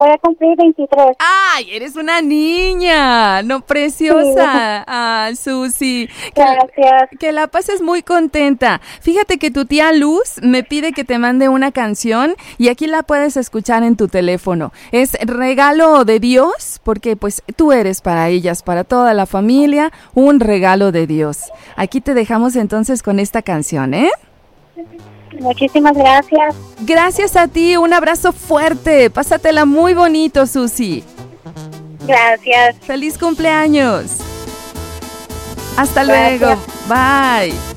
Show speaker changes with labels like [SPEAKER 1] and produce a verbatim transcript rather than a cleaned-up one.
[SPEAKER 1] Voy a cumplir veintitrés.
[SPEAKER 2] ¡Ay, eres una niña! ¡No, preciosa! Sí. ¡Ah, Susi!
[SPEAKER 1] Gracias.
[SPEAKER 2] Que, que la pases muy contenta. Fíjate que tu tía Luz me pide que te mande una canción y aquí la puedes escuchar en tu teléfono. Es regalo de Dios, porque pues tú eres para ellas, para toda la familia, un regalo de Dios. Aquí te dejamos entonces con esta canción, ¿eh?
[SPEAKER 1] Muchísimas gracias.
[SPEAKER 2] Gracias a ti, un abrazo fuerte. Pásatela muy bonito, Susi.
[SPEAKER 1] Gracias.
[SPEAKER 2] Feliz cumpleaños. Hasta
[SPEAKER 1] Gracias.
[SPEAKER 2] luego. Bye.